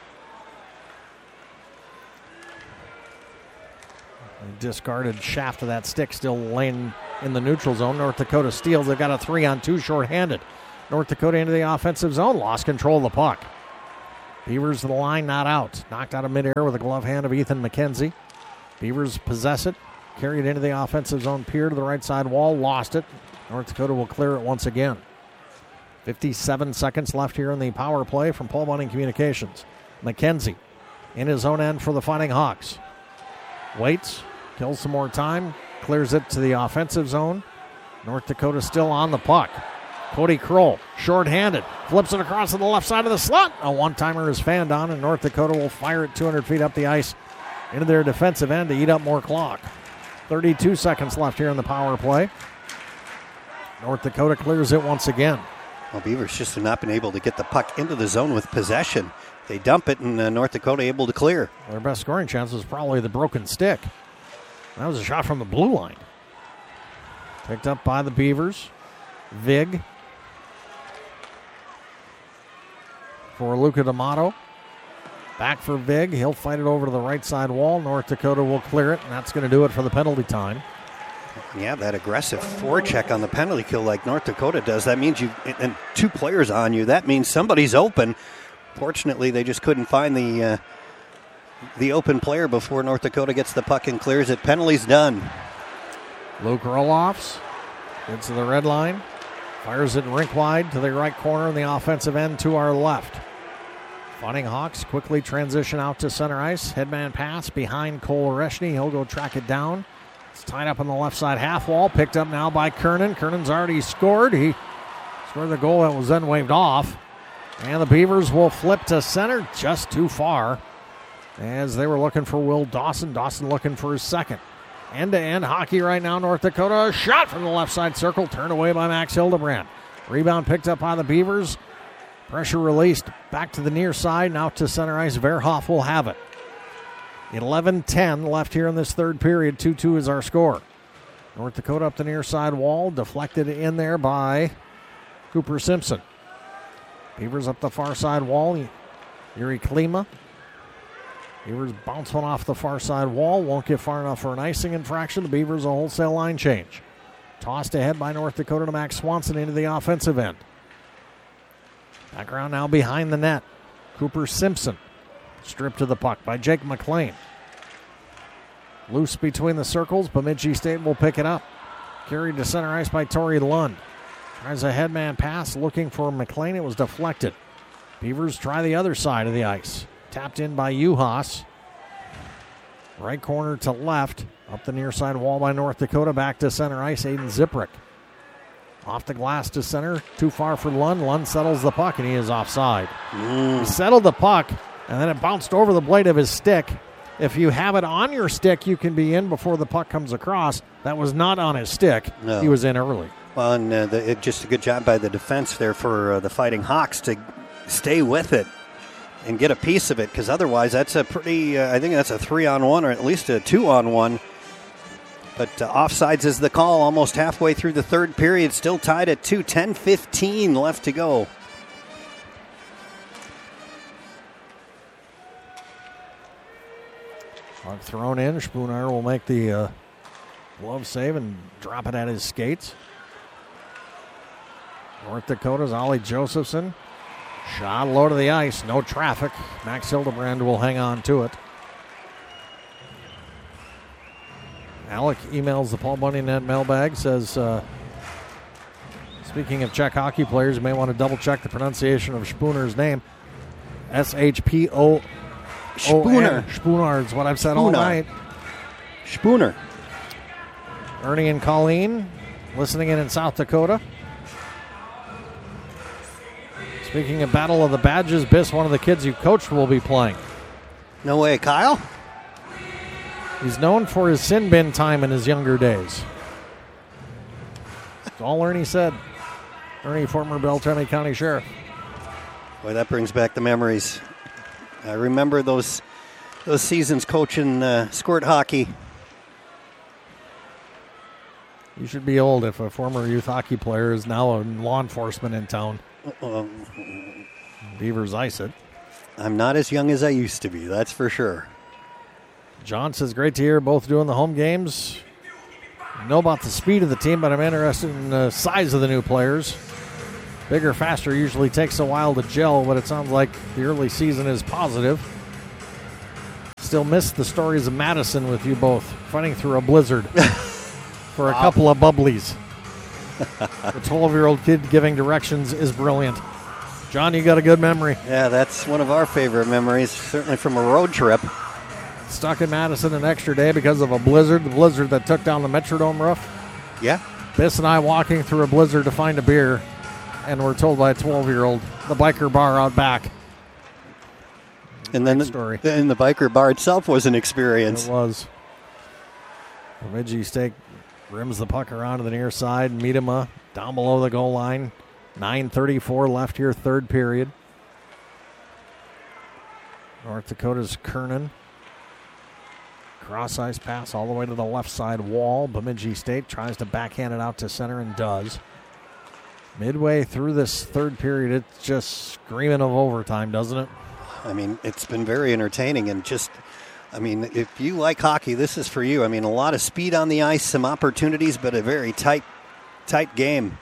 A discarded shaft of that stick still laying in the neutral zone. North Dakota steals. They've got a three on two shorthanded. North Dakota into the offensive zone. Lost control of the puck. Beavers to the line, not out. Knocked out of midair with a glove hand of Ethan McKenzie. Beavers possess it. Carried into the offensive zone. Pier to the right side wall. Lost it. North Dakota will clear it once again. fifty-seven seconds left here in the power play from Paul Bunning Communications. McKenzie in his own end for the Fighting Hawks. Waits. Kills some more time. Clears it to the offensive zone. North Dakota still on the puck. Cody Kroll, short-handed, flips it across to the left side of the slot. A one-timer is fanned on, and North Dakota will fire it two hundred feet up the ice into their defensive end to eat up more clock. thirty-two seconds left here in the power play. North Dakota clears it once again. Well, Beavers just have not been able to get the puck into the zone with possession. They dump it, and uh, North Dakota able to clear. Their best scoring chance was probably the broken stick. That was a shot from the blue line. Picked up by the Beavers. Vig for Luca D'Amato. Back for Vig. He'll fight it over to the right side wall. North Dakota will clear it, and that's going to do it for the penalty time. Yeah, that aggressive forecheck on the penalty kill like North Dakota does. That means you and two players on you. That means somebody's open. Fortunately, they just couldn't find the uh, the open player before North Dakota gets the puck and clears it. Penalty's done. Luke Roloffs gets to the red line. Fires it rink wide to the right corner in the offensive end to our left. Fighting Hawks quickly transition out to center ice. Headman pass behind Cole Oreshny. He'll go track it down. It's tied up on the left side half wall. Picked up now by Kernan. Kernan's already scored. He scored the goal that was then waved off. And the Beavers will flip to center just too far as they were looking for Will Dawson. Dawson looking for his second. End-to-end hockey right now, North Dakota. Shot from the left side circle, turned away by Max Hildebrand. Rebound picked up by the Beavers. Pressure released back to the near side, now to center ice. Verhoff will have it. eleven ten left here in this third period. two two is our score. North Dakota up the near side wall, deflected in there by Cooper Simpson. Beavers up the far side wall. Yuri Klima. Beavers bounce one off the far side wall. Won't get far enough for an icing infraction. The Beavers a wholesale line change. Tossed ahead by North Dakota to Max Swanson into the offensive end. Background now behind the net. Cooper Simpson stripped to the puck by Jake McLean. Loose between the circles. Bemidji State will pick it up. Carried to center ice by Torrey Lund. Tries a headman pass looking for McLean. It was deflected. Beavers try the other side of the ice. Tapped in by Uhas. Right corner to left. Up the near side wall by North Dakota. Back to center ice. Aiden Ziprick. Off the glass to center. Too far for Lund. Lund settles the puck and he is offside. Mm. He settled the puck and then it bounced over the blade of his stick. If you have it on your stick, you can be in before the puck comes across. That was not on his stick. No. He was in early. Well, and uh, the, it, just a good job by the defense there for uh, the Fighting Hawks to stay with it and get a piece of it, because otherwise that's a pretty, uh, I think that's a three-on-one or at least a two-on-one. But uh, offsides is the call almost halfway through the third period, still tied at two, ten fifteen left to go. Puck thrown in. Spooner will make the uh, glove save and drop it at his skates. North Dakota's Ollie Josephson. Shot low to the ice. No traffic. Max Hildebrand will hang on to it. Alec emails the Paul Bunyan Net mailbag. Says, uh, speaking of Czech hockey players, you may want to double check the pronunciation of Spooner's name. S H P O Spooner. Spooner is what I've said all night. Spooner. Ernie and Colleen listening in in South Dakota. Speaking of Battle of the Badges, Biss, one of the kids you coached, will be playing. No way, Kyle? He's known for his sin bin time in his younger days. That's all Ernie said. Ernie, former Beltrami County Sheriff. Boy, that brings back the memories. I remember those those seasons coaching uh, squirt hockey. You should be old if a former youth hockey player is now in law enforcement in town. Uh, Beavers ice it. I'm not as young as I used to be, that's for sure. John says, great to hear both doing the home games. I know about the speed of the team, but I'm interested in the size of the new players. Bigger, faster usually takes a while to gel, but it sounds like the early season is positive. Still miss the stories of Madison with you both fighting through a blizzard for a Wow. couple of bubblies. The twelve-year-old kid giving directions is brilliant. John, you got a good memory. Yeah, that's one of our favorite memories, certainly from a road trip. Stuck in Madison an extra day because of a blizzard, the blizzard that took down the Metrodome roof. Yeah. Biss and I walking through a blizzard to find a beer, and we're told by a twelve-year-old, the biker bar out back. And then the, story. then the biker bar itself was an experience. It was. Bemidji State rims the puck around to the near side. Miedema down below the goal line. nine thirty-four left here, third period. North Dakota's Kernan. Cross ice pass all the way to the left side wall. Bemidji State tries to backhand it out to center and does. Midway through this third period, it's just screaming of overtime, doesn't it? I mean, it's been very entertaining and just, I mean, if you like hockey, this is for you. I mean, a lot of speed on the ice, some opportunities, but a very tight, tight game.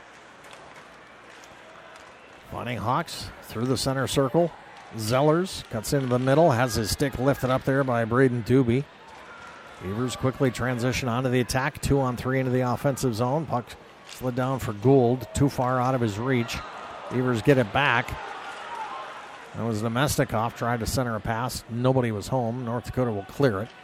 Fighting Hawks through the center circle. Zellers cuts into the middle, has his stick lifted up there by Braden Doobie. Beavers quickly transition onto the attack. Two on three into the offensive zone. Puck slid down for Gould, too far out of his reach. Beavers get it back. That was Nemesnikov, tried to center a pass. Nobody was home. North Dakota will clear it.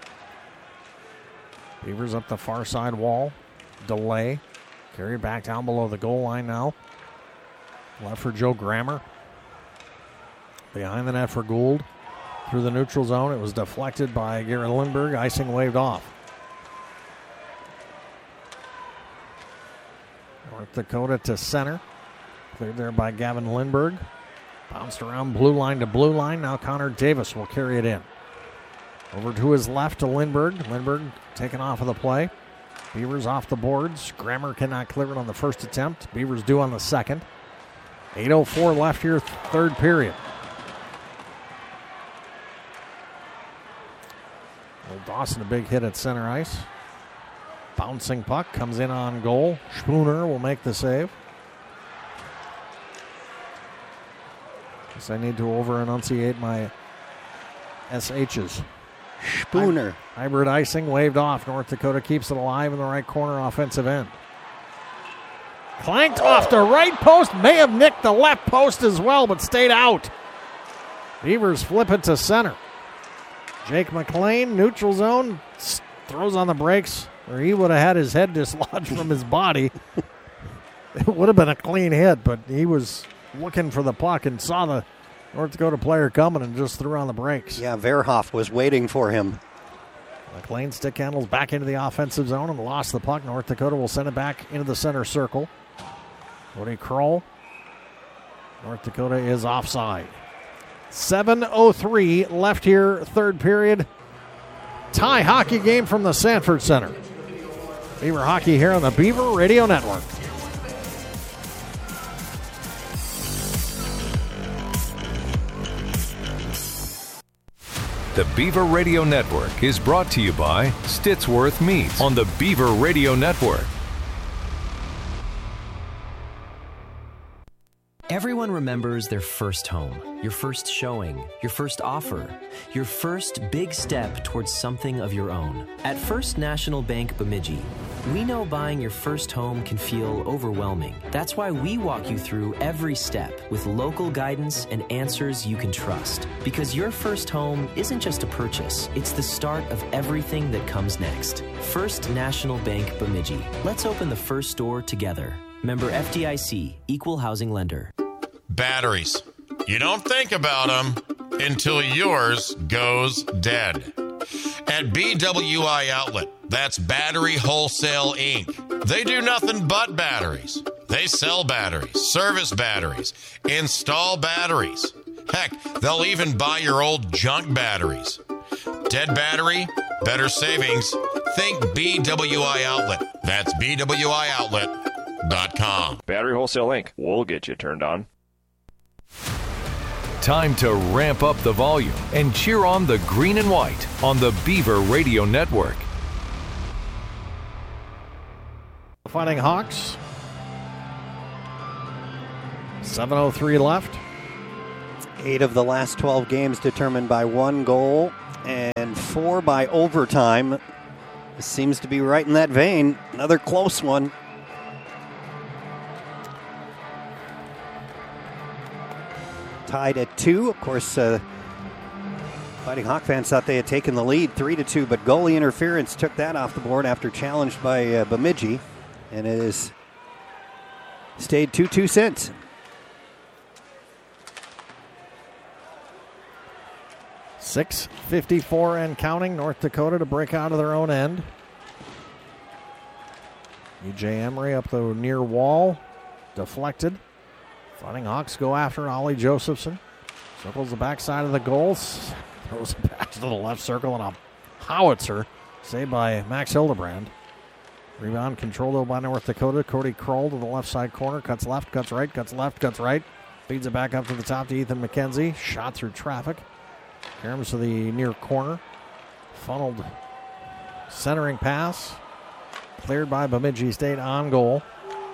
Beavers up the far side wall. Delay. Carried back down below the goal line now. Left for Joe Grammer. Behind the net for Gould. Through the neutral zone. It was deflected by Garrett Lindberg. Icing waved off. North Dakota to center. Cleared there by Gavin Lindberg. Bounced around blue line to blue line. Now Connor Davis will carry it in. Over to his left to Lindberg. Lindberg taken off of the play. Beavers off the boards. Grammer cannot clear it on the first attempt. Beavers do on the second. eight oh four left here, third period. Well, Dawson a big hit at center ice. Bouncing puck comes in on goal. Spooner will make the save. Guess I need to over-enunciate my S H's. Spooner. Hybrid icing waved off. North Dakota keeps it alive in the right corner offensive end. Clanked off the right post. May have nicked the left post as well, but stayed out. Beavers flip it to center. Jake McLean, neutral zone, throws on the brakes, or he would have had his head dislodged from his body. It would have been a clean hit, but he was looking for the puck and saw the North Dakota player coming and just threw on the brakes. Yeah, Verhoff was waiting for him. McLean stick handles back into the offensive zone and lost the puck. North Dakota will send it back into the center circle. Cody Kroll. North Dakota is offside. seven oh three left here, third period. Tie hockey game from the Sanford Center. Beaver hockey here on the Beaver Radio Network. The Beaver Radio Network is brought to you by Stittsworth Meats on the Beaver Radio Network. Everyone remembers their first home, your first showing, your first offer, your first big step towards something of your own. At First National Bank Bemidji, we know buying your first home can feel overwhelming. That's why we walk you through every step with local guidance and answers you can trust. Because your first home isn't just a purchase, it's the start of everything that comes next. First National Bank Bemidji. Let's open the first door together. Member F D I C, Equal Housing Lender. Batteries. You don't think about them until yours goes dead. At B W I Outlet, that's Battery Wholesale Incorporated. They do nothing but batteries. They sell batteries, service batteries, install batteries. Heck, they'll even buy your old junk batteries. Dead battery, better savings. Think B W I Outlet. That's B W I outlet dot com. Battery Wholesale Incorporated. We'll get you turned on. Time to ramp up the volume and cheer on the green and white on the Beaver Radio Network. Fighting Hawks. seven oh three left. Eight of the last twelve games determined by one goal and four by overtime. This seems to be right in that vein. Another close one. Tied at two. Of course, uh, Fighting Hawk fans thought they had taken the lead three to two, but goalie interference took that off the board after challenged by uh, Bemidji, and it has stayed two two since. six fifty-four and counting. North Dakota to break out of their own end. E J Emery up the near wall. Deflected. Fighting Hawks go after Ollie Josephson. Circles the backside of the goals. Throws it back to the left circle and a howitzer. Saved by Max Hildebrand. Rebound controlled though by North Dakota. Cody Kroll to the left side corner. Cuts left, cuts right, cuts left, cuts right. Feeds it back up to the top to Ethan McKenzie. Shot through traffic. Comes to the near corner. Funneled centering pass. Cleared by Bemidji State on goal.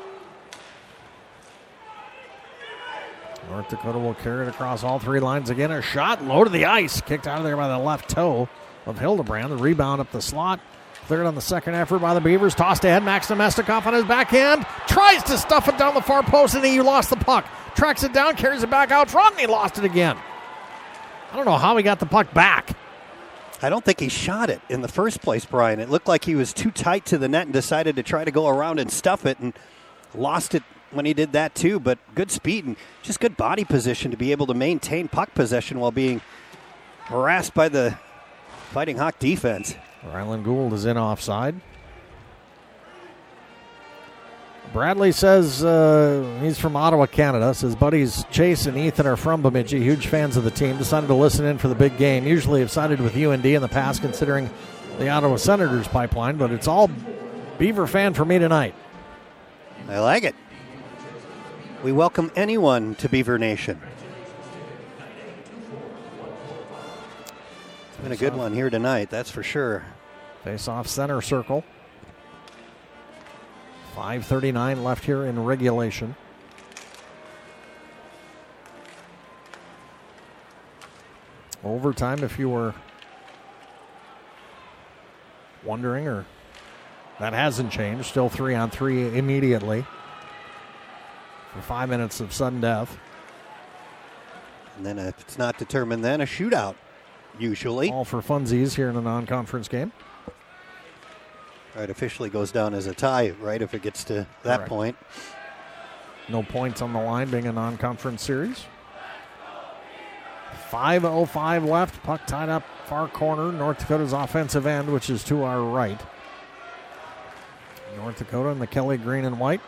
North Dakota will carry it across all three lines again. A shot low to the ice. Kicked out of there by the left toe of Hildebrand. The rebound up the slot. Cleared on the second effort by the Beavers. Tossed ahead. Max Domestikov on his backhand. Tries to stuff it down the far post, and he lost the puck. Tracks it down, carries it back out front, and he lost it again. I don't know how he got the puck back. I don't think he shot it in the first place, Brian. It looked like he was too tight to the net and decided to try to go around and stuff it, and lost it when he did that too. But good speed and just good body position to be able to maintain puck possession while being harassed by the Fighting Hawk defense. Ryland Gould is in offside. Bradley says uh, he's from Ottawa, Canada. Says buddies Chase and Ethan are from Bemidji, huge fans of the team. Decided to listen in for the big game. Usually have sided with U N D in the past considering the Ottawa Senators pipeline, but it's all Beaver fan for me tonight. I like it. We welcome anyone to Beaver Nation. It's been a good one here tonight, that's for sure. Face off center circle. five thirty-nine left here in regulation. Overtime, if you were wondering, or that hasn't changed. Still three on three immediately for five minutes of sudden death. And then if it's not determined, then a shootout, usually. All for funsies here in a non-conference game. Right, officially goes down as a tie, right, if it gets to that Correct. point. No points on the line being a non-conference series. five oh five left. Puck tied up far corner. North Dakota's offensive end, which is to our right. North Dakota in the Kelly green and white.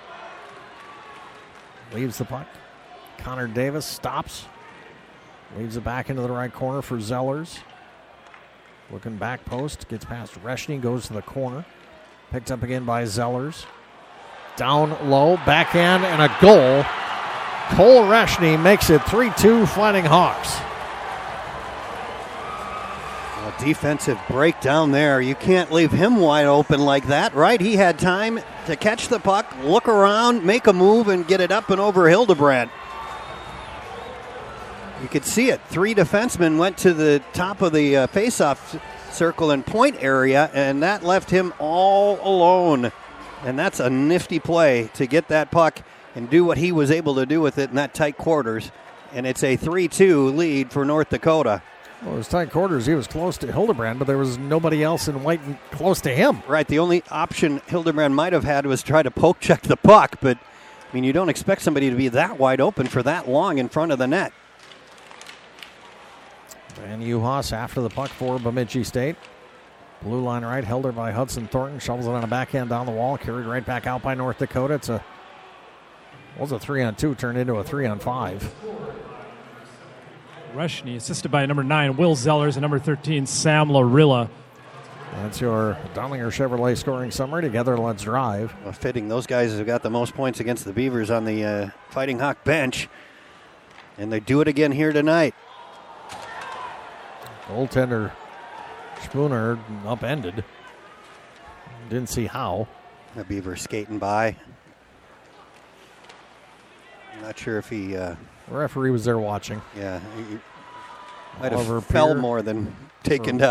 Leaves the puck. Connor Davis stops. Leaves it back into the right corner for Zellers. Looking back post, gets past Reshny, goes to the corner. Picked up again by Zellers. Down low, backhand, and a goal. Cole Reshny makes it three two Fighting Hawks. A defensive breakdown there. You can't leave him wide open like that, right? He had time to catch the puck, look around, make a move, and get it up and over Hildebrand. You could see it. Three defensemen went to the top of the uh, face-off circle and point area, and that left him all alone. And that's a nifty play to get that puck and do what he was able to do with it in that tight quarters. And it's a three two lead for North Dakota. Well, it was tight quarters. He was close to Hildebrand, but there was nobody else in white close to him. Right. The only option Hildebrand might have had was try to poke check the puck, but, I mean, you don't expect somebody to be that wide open for that long in front of the net. Van Uhas after the puck for Bemidji State. Blue line right, held there by Hudson Thornton. Shovels it on a backhand down the wall. Carried right back out by North Dakota. It's a was a three on two, turned into a three on five. Reshny, assisted by number nine, Will Zellers, and number thirteen, Sam Larilla. That's your Dowlinger Chevrolet scoring summary. Together, let's drive. Well, fitting. Those guys have got the most points against the Beavers on the uh, Fighting Hawk bench. And they do it again here tonight. Goaltender Spooner upended. Didn't see how. The Beaver skating by. I'm not sure if he... Uh, the referee was there watching. Yeah. He might Oliver have fell Peer. more than taken or,